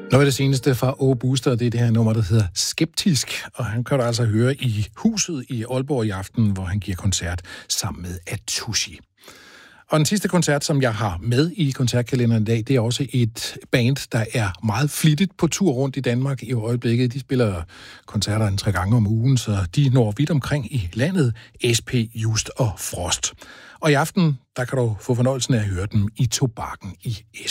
Noget af det seneste fra Åge Booster, det er det her nummer, der hedder Skeptisk, og han kan du altså høre i Huset i Aalborg i aften, hvor han giver koncert sammen med Atushi. Og den sidste koncert, som jeg har med i koncertkalenderen i dag, det er også et band, der er meget flittigt på tur rundt i Danmark i øjeblikket. De spiller koncerter 3 gange om ugen, så de når vidt omkring i landet. SP, Just og Frost. Og i aften, der kan du få fornøjelsen af at høre dem i Tobakken i